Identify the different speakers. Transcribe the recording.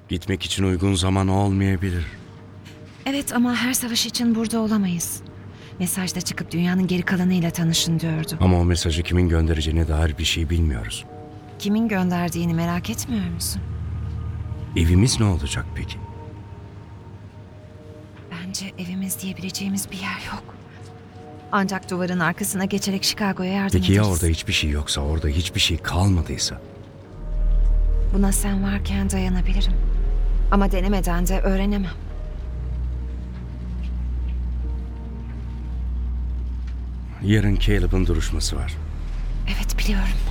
Speaker 1: Gitmek için uygun zaman olmayabilir.
Speaker 2: Evet ama her savaş için burada olamayız. Mesajda çıkıp dünyanın geri kalanıyla tanışın diyordu.
Speaker 1: Ama o mesajı kimin göndereceğine dair bir şey bilmiyoruz.
Speaker 2: Kimin gönderdiğini merak etmiyor musun?
Speaker 1: Evimiz ne olacak peki?
Speaker 2: Bence evimiz diyebileceğimiz bir yer yok. Ancak duvarın arkasına geçerek Chicago'ya yardım
Speaker 1: Peki ya
Speaker 2: ederiz.
Speaker 1: orada hiçbir şey yoksa, orada hiçbir şey kalmadıysa?
Speaker 2: Buna sen varken dayanabilirim. Ama denemeden de öğrenemem.
Speaker 1: Yarın Caleb'ın duruşması var.
Speaker 2: Evet biliyorum.